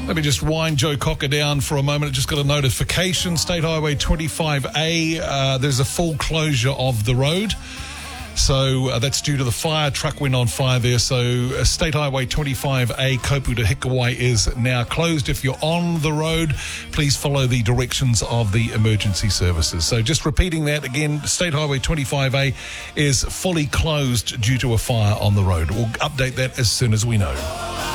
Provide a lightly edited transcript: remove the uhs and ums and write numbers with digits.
Let me just wind Joe Cocker down for a moment. I just got a notification. State Highway 25A, there's a full closure of the road. So that's due to the fire. Truck went on fire there. So State Highway 25A, Kopu to Hikawai, is now closed. If you're on the road, please follow the directions of the emergency services. So just repeating that again, State Highway 25A is fully closed due to a fire on the road. We'll update that as soon as we know.